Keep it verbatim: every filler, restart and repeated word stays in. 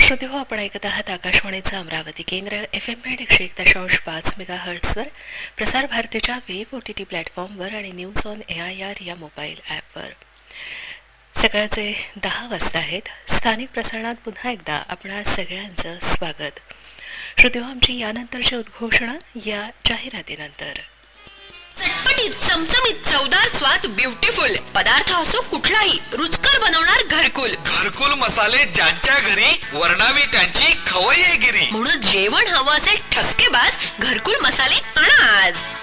श्रोते हो, आपण ऐकत आहात आकाशवाणीचं अमरावती केंद्र एफ एम बँड एकशे एक दशांश पाच मेगा हर्ट्सवर, प्रसार भारतीच्या वेब ओ टी टी प्लॅटफॉर्मवर आणि news on A I R या मोबाईल ॲपवर. सकाळचे दहा वाजता आहेत. स्थानिक प्रसारणात पुन्हा एकदा आपणा सगळ्यांचं स्वागत. श्रोते हो, आमची यानंतरची उद्घोषणा या जाहिरातीनंतर. चटपटीत चमचमीत चवदार स्वाद ब्युटिफुल पदार्थ असो कुठलाही रुचकर बनवणार घरकुल. घरकुल मसाले ज्यांच्या घरी वर्णावी त्यांची खवय्येगिरी. म्हणून जेवण हवं असेल ठसकेबाज घरकुल मसाले आणा आज.